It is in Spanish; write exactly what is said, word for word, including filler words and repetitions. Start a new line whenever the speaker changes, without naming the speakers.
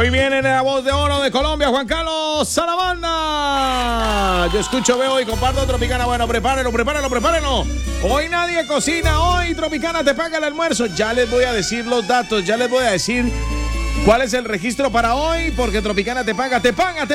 Hoy viene la voz de oro de Colombia, Juan Carlos Salamanda. Yo escucho, veo y comparto Tropicana. Bueno, prepárenlo, prepárenlo, prepárenlo. Hoy nadie cocina, hoy Tropicana te paga el almuerzo. Ya les voy a decir los datos, ya les voy a decir cuál es el registro para hoy, porque Tropicana te paga, te paga, te